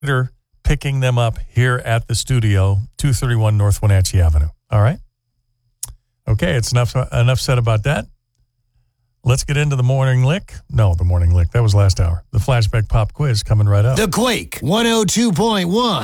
picking them up here at the studio, 231 North Wenatchee Avenue. All right? Okay, it's enough said about that. Let's get into the morning lick. No, the morning lick. That was last hour. The flashback pop quiz coming right up. The Quake 102.1.